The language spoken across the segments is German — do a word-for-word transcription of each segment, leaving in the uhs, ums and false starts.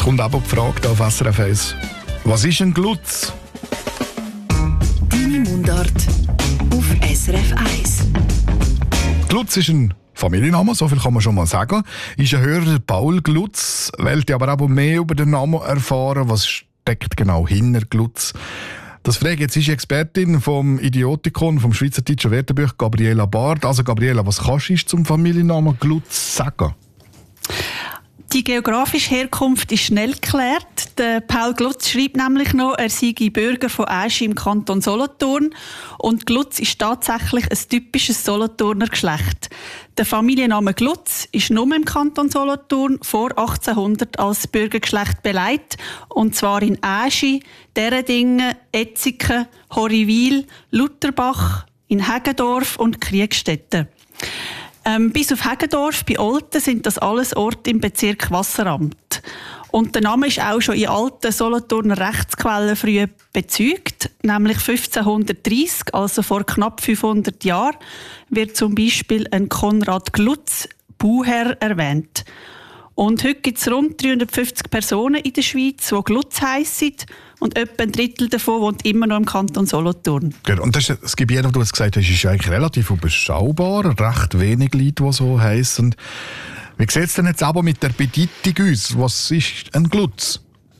Jetzt kommt aber die Frage hier auf S R F eins. Was ist ein Glutz? Deine Mundart auf S R F eins. Glutz ist ein Familienname, so viel kann man schon mal sagen. Ist ein Hörer Paul Glutz, wollte aber auch mehr über den Namen erfahren. Was steckt genau hinter Glutz? Das frage jetzt ist Expertin vom Idiotikon, vom Schweizerdeutschen Wörterbuch, Gabriela Bard. Also Gabriela, was kannst du zum Familiennamen Glutz sagen? Die geografische Herkunft ist schnell geklärt. Der Paul Glutz schreibt nämlich noch, er sei Bürger von Aeschi im Kanton Solothurn. Und Glutz ist tatsächlich ein typisches Solothurner Geschlecht. Der Familienname Glutz ist nur im Kanton Solothurn vor achtzehnhundert als Bürgergeschlecht beleidigt. Und zwar in Aeschi, Derendingen, Etziken, Horiwil, Lutherbach, in Heggendorf und Kriegstetten. Ähm, bis auf Heggendorf bei Olten sind das alles Orte im Bezirk Wasseramt. Und der Name ist auch schon in alten Solothurner Rechtsquellen früh bezeugt, nämlich fünfzehnhundertdreissig, also vor knapp fünfhundert Jahren, wird zum Beispiel ein Konrad Glutz, Bauherr, erwähnt. Und heute gibt es rund dreihundertfünfzig Personen in der Schweiz, die Glutz heissen. Und etwa ein Drittel davon wohnt immer noch im Kanton Solothurn. Und das, das Gebiet, das du jetzt gesagt hast, ist eigentlich relativ überschaubar. Recht wenig Leute, die so heissen. Wie sieht es denn jetzt aber mit der Bedeutung aus? Was ist ein Glutz?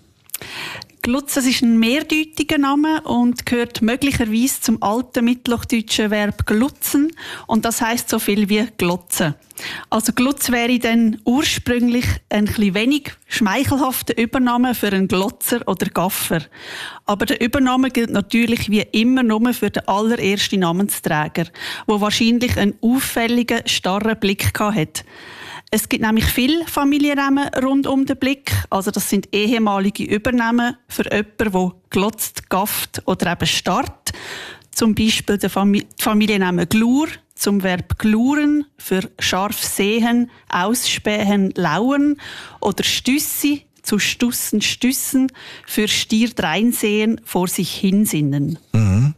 Glutz, das ist ein mehrdeutiger Name und gehört möglicherweise zum alten mittelhochdeutschen Verb glutzen. Und das heisst so viel wie glotzen. Also Glutz wäre dann ursprünglich ein bisschen wenig schmeichelhafter Übername für einen Glotzer oder Gaffer. Aber der Übername gilt natürlich wie immer nur für den allerersten Namensträger, der wahrscheinlich einen auffälligen, starren Blick hatte. Es gibt nämlich viele Familiennamen rund um den Blick. Also das sind ehemalige Übernamen für jemanden, der glotzt, gafft oder eben starrt. Zum Beispiel der Fam- Familienname Glur zum Verb gluren für scharf sehen, ausspähen, lauern. Oder Stüssi zu stussen, stüssen für stier dreinsehen, vor sich hinsinnen. Mhm.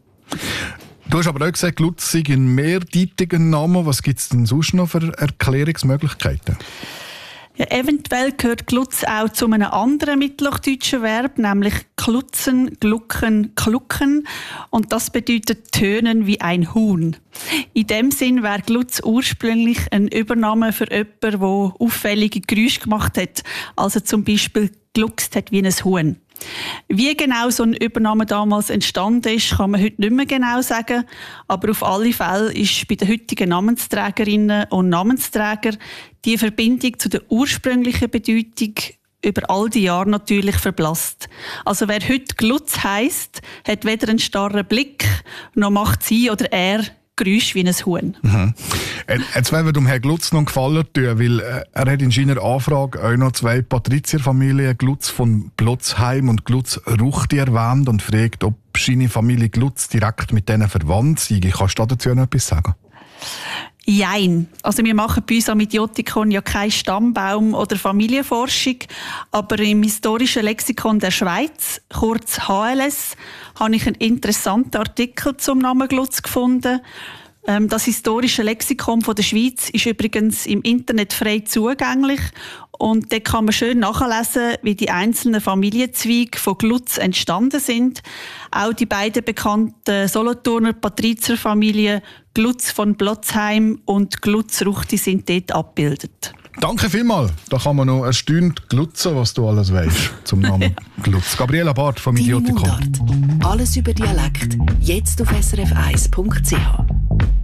Du hast aber auch gesagt, Glutz sei ein mehrdeutiger Name. Was gibt es denn sonst noch für Erklärungsmöglichkeiten? Ja, eventuell gehört Glutz auch zu einem anderen mittelhochdeutschen Verb, nämlich klutzen, glucken, klucken. Und das bedeutet tönen wie ein Huhn. In dem Sinn wäre Glutz ursprünglich ein Übername für jemanden, der auffällige Geräusche gemacht hat. Also zum Beispiel gluckst hat wie ein Huhn. Wie genau so ein Übername damals entstanden ist, kann man heute nicht mehr genau sagen. Aber auf alle Fälle ist bei den heutigen Namensträgerinnen und Namensträgern die Verbindung zu der ursprünglichen Bedeutung über all die Jahre natürlich verblasst. Also wer heute Glutz heisst, hat weder einen starren Blick, noch macht sie oder er Geräusch wie ein Huhn. Mhm. Jetzt wollen wir dem Herrn Glutz noch einen Gefallen tun, weil er hat in seiner Anfrage auch noch zwei Patrizierfamilien, Glutz von Blotzheim und Glutz Ruchti, erwähnt und fragt, ob seine Familie Glutz direkt mit denen verwandt sei. Kannst du dazu noch etwas sagen? Jein. Also wir machen bei uns am Idiotikon ja keinen Stammbaum oder Familienforschung, aber im historischen Lexikon der Schweiz, kurz H L S, habe ich einen interessanten Artikel zum Namen Glutz gefunden. Das historische Lexikon der Schweiz ist übrigens im Internet frei zugänglich und dort kann man schön nachlesen, wie die einzelnen Familienzweige von Glutz entstanden sind. Auch die beiden bekannten Solothurner Patrizierfamilien Glutz von Blotzheim und Glutz Ruchti sind dort abgebildet. Danke vielmals. Da kann man noch erstaunt glutzen, was du alles weißt zum Namen Glutz. Gabriela Bard vom Idiotikon. Alles über Dialekt, jetzt auf s r f eins punkt c h.